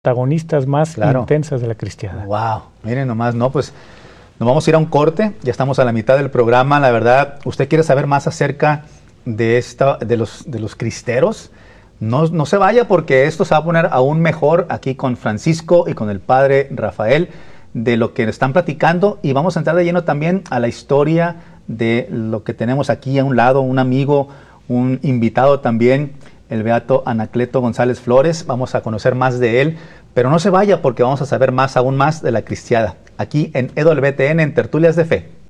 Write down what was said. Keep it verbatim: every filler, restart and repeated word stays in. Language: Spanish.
protagonistas más Claro. intensas de la cristiada. Wow, miren nomás, no, pues nos vamos a ir a un corte, ya estamos a la mitad del programa. La verdad, usted quiere saber más acerca de, esta, de, los, de los cristeros, no, no se vaya, porque esto se va a poner aún mejor aquí con Francisco y con el padre Rafael, de lo que están platicando, y vamos a entrar de lleno también a la historia de lo que tenemos aquí a un lado, un amigo, un invitado también, el beato Anacleto González Flores. Vamos a conocer más de él, pero no se vaya, porque vamos a saber más, aún más de la cristiada, aquí en E W T N, en Tertulias de Fe.